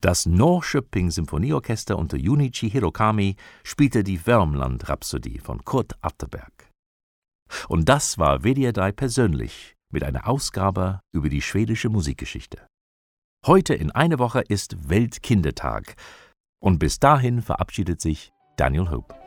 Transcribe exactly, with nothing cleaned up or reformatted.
Das Norrköping Symphonieorchester unter Junichi Hirokami spielte die Värmland-Rhapsodie von Kurt Atterberg. Und das war W D R drei persönlich mit einer Ausgabe über die schwedische Musikgeschichte. Heute in einer Woche ist Weltkindertag und bis dahin verabschiedet sich Daniel Hope.